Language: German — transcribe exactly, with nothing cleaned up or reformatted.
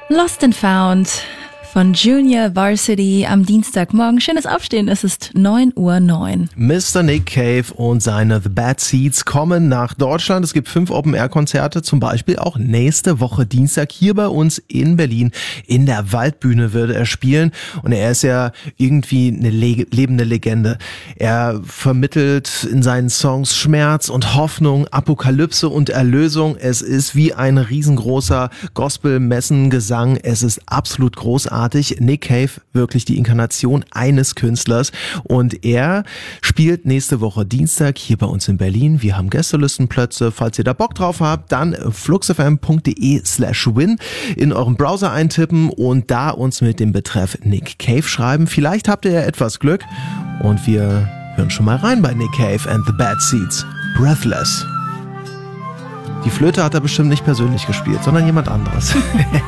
Lost and Found von Junior Varsity am Dienstagmorgen. Schönes Aufstehen, es ist neun Uhr neun. Mister Nick Cave und seine The Bad Seeds kommen nach Deutschland. Es gibt fünf Open-Air-Konzerte, zum Beispiel auch nächste Woche Dienstag hier bei uns in Berlin. In der Waldbühne würde er spielen und er ist ja irgendwie eine le- lebende Legende. Er vermittelt in seinen Songs Schmerz und Hoffnung, Apokalypse und Erlösung. Es ist wie ein riesengroßer Gospel-Messengesang. Es ist absolut großartig. Nick Cave, wirklich die Inkarnation eines Künstlers, und er spielt nächste Woche Dienstag hier bei uns in Berlin. Wir haben Gästelistenplätze. Falls ihr da Bock drauf habt, dann fluxfm.de slash win in eurem Browser eintippen und da uns mit dem Betreff Nick Cave schreiben. Vielleicht habt ihr ja etwas Glück und wir hören schon mal rein bei Nick Cave and the Bad Seeds. Breathless. Die Flöte hat er bestimmt nicht persönlich gespielt, sondern jemand anderes.